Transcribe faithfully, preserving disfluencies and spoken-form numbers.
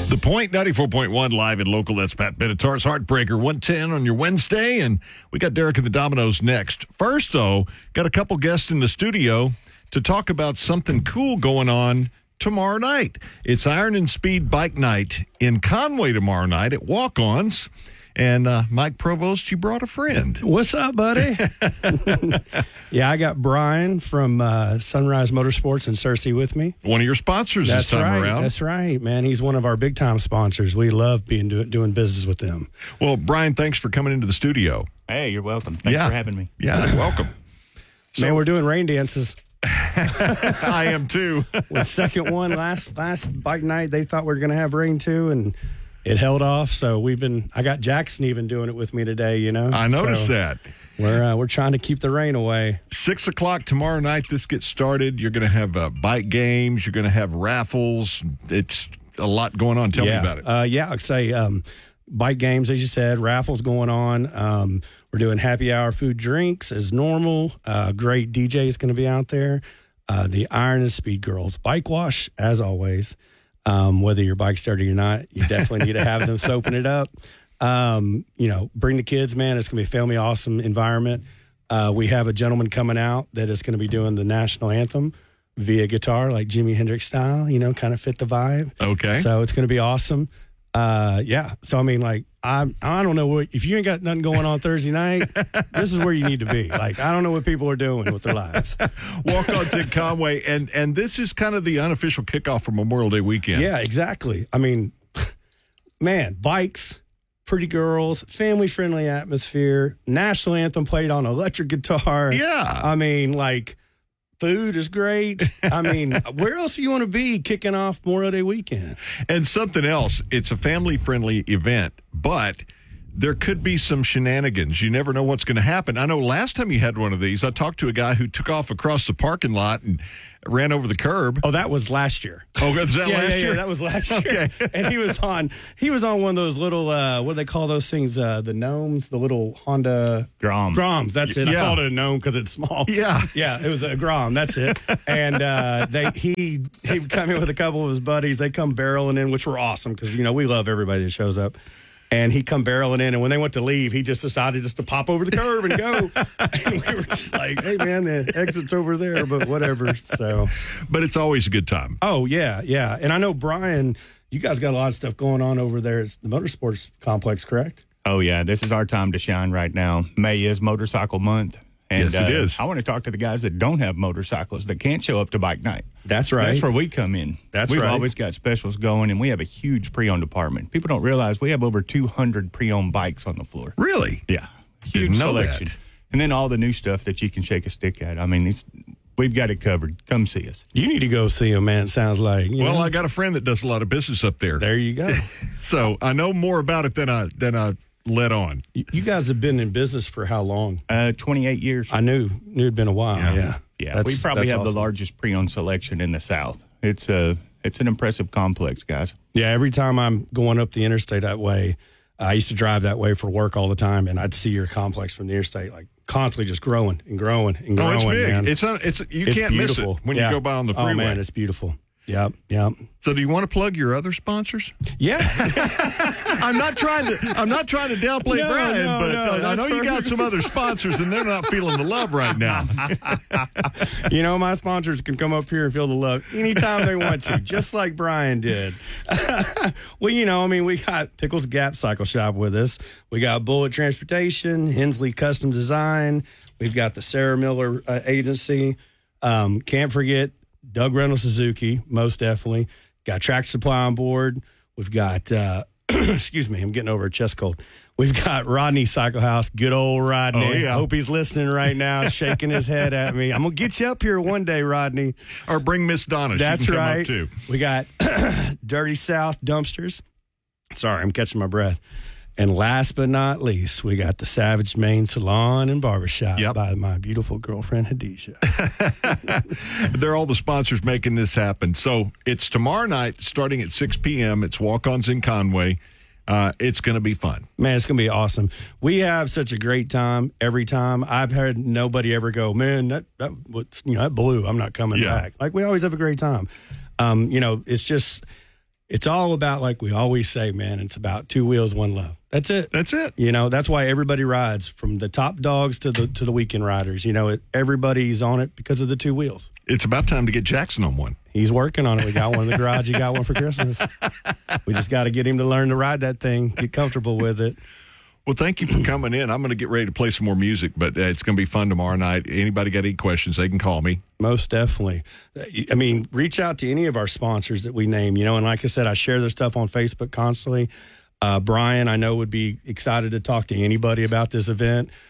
The Point, ninety-four point one live and local. That's Pat Benatar's Heartbreaker, one ten on your Wednesday. And we got Derek and the Dominoes next. First, though, got a couple guests in the studio to talk about something cool going on tomorrow night. It's Iron and Speed Bike Night in Conway tomorrow night at Walk-Ons. And uh, Mike Provost, you brought a friend. What's up, buddy? Yeah, I got Brian from uh, Sunrise Motorsports in Searcy with me. One of your sponsors That's this time right. around. That's right, man. He's one of our big-time sponsors. We love being do, doing business with them. Well, Brian, thanks for coming into the studio. Hey, you're welcome. Thanks yeah. for having me. Yeah, welcome. So, man, we're doing rain dances. I am, too. The second one last last bike night, they thought we were going to have rain, too, and it held off. So we've been, I got Jackson even doing it with me today, you know. I noticed so that. We're, uh, we're trying to keep the rain away. Six o'clock tomorrow night, this gets started. You're going to have uh, bike games. You're going to have raffles. It's a lot going on. Tell yeah. me about it. Uh, yeah, I'd say um, bike games, as you said, raffles going on. Um, we're doing happy hour food drinks as normal. Uh, great D J is going to be out there. Uh, the Iron and Speed Girls. Bike wash, as always. Um, whether your bike's dirty or not, you definitely need to have them soaping it up. Um, you know, bring the kids, man. It's going to be a family awesome environment. Uh, we have a gentleman coming out that is going to be doing the national anthem via guitar, like Jimi Hendrix style, you know, kind of fit the vibe. Okay. So it's going to be awesome. Uh, yeah. So, I mean, like, I I don't know what, if you ain't got nothing going on Thursday night, this is where you need to be. Like, I don't know what people are doing with their lives. Walk-Ons in Conway, and, and this is kind of the unofficial kickoff for Memorial Day weekend. Yeah, exactly. I mean, man, bikes, pretty girls, family-friendly atmosphere, national anthem played on electric guitar. Yeah. I mean, like, food is great. I mean, where else do you want to be kicking off Memorial Day weekend? And something else, it's a family-friendly event, but there could be some shenanigans. You never know what's going to happen. I know last time you had one of these, I talked to a guy who took off across the parking lot and ran over the curb. Oh, that was last year. Oh, was that yeah, last yeah, year? Yeah, that was last year. Okay. And he was on he was on one of those little uh, what do they call those things? Uh, the gnomes, the little Honda Grom. Groms. That's it. Yeah. I called it a gnome because it's small. Yeah. Yeah, it was a Grom. That's it. And uh, they he he would come in with a couple of his buddies. They come barreling in, which were awesome because you know we love everybody that shows up. And he come barreling in, and when they went to leave, he just decided just to pop over the curb and go. And we were just like, "Hey, man, the exit's over there," but whatever. So, But it's always a good time. oh yeah, yeah. And I know Brian, you guys got a lot of stuff going on over there. It's the motorsports complex, correct? Oh, yeah. This is our time to shine right now. May is Motorcycle Month. And, Yes, it uh, is. I want to talk to the guys that don't have motorcycles that can't show up to bike night. That's right. That's where we come in. That's We've right. always got specials going, and we have a huge pre-owned department. People don't realize we have over two hundred pre-owned bikes on the floor. Really? Yeah. Huge Didn't know selection. that. And then all the new stuff that you can shake a stick at. I mean, it's, we've got it covered. Come see us. You need to go see him, man. It sounds like. You Well, know? I got a friend that does a lot of business up there. there you go. So I know more about it than I than I let on. You you guys have been in business for how long? Uh, twenty-eight years. I knew knew it'd been a while. Yeah. Yeah, Yeah, That's- we probably that's have awesome. the largest pre-owned selection in the South. It's a it's an impressive complex, guys. Yeah, every time I'm going up the interstate that way, I used to drive that way for work all the time, and I'd see your complex from the interstate, like constantly just growing and growing and Oh, growing. it's big. Man. It's un, it's you It's can't beautiful miss it when Yeah. you go by on the freeway. Oh man, it's beautiful. Yep, yep. So do you want to plug your other sponsors? Yeah, I'm not trying to I'm not trying to downplay No, Brian, no, but no, uh, I that's know you got perfect. some other sponsors and they're not feeling the love right now. you know my sponsors can come up here and feel the love anytime they want to, just like Brian did. Well, you know, I mean, we got Pickles Gap Cycle Shop with us. We got Bullet Transportation, Hensley Custom Design. We've got the Sarah Miller uh, Agency. Um, can't forget Doug Reynolds Suzuki, most definitely. Got Tractor Supply on board. We've got, uh, excuse me, I'm getting over a chest cold. We've got Rodney Cycle House, good old Rodney. Oh, yeah. Hope he's listening right now, shaking his head at me. I'm going to get you up here one day, Rodney. Or bring Miss Donna. That's she can come right. up too. We got Dirty South Dumpsters. Sorry, I'm catching my breath. And last but not least, we got the Savage Main Salon and Barbershop Yep. by my beautiful girlfriend, Hadisha. They're all the sponsors making this happen. So it's tomorrow night starting at six p.m. It's Walk-Ons in Conway. Uh, it's going to be fun. Man, it's going to be awesome. We have such a great time every time. I've heard nobody ever go, man, that, that, what's, you know, that blew. I'm not coming Yeah. back. Like, we always have a great time. Um, you know, it's just, it's all about, like we always say, man, it's about two wheels, one love. That's it. That's it. You know, that's why everybody rides, from the top dogs to the to the weekend riders. You know, it, everybody's on it because of the two wheels. It's about time to get Jackson on one. He's working on it. We got one in the garage. He got one for Christmas. We just got to get him to learn to ride that thing, get comfortable with it. Well, thank you for coming in. I'm going to get ready to play some more music, but uh, it's going to be fun tomorrow night. Anybody got any questions, they can call me. Most definitely. I mean, reach out to any of our sponsors that we name, you know, and like I said, I share their stuff on Facebook constantly. Uh, Brian, I know, would be excited to talk to anybody about this event.